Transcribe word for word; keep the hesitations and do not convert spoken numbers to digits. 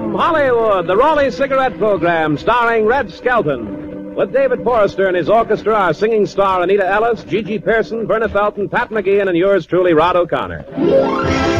From Hollywood, the Raleigh Cigarette Program, starring Red Skelton. With David Forrester and his orchestra, our singing star Anita Ellis, Gigi Pearson, Verna Felton, Pat McGeehan, and yours truly, Rod O'Connor.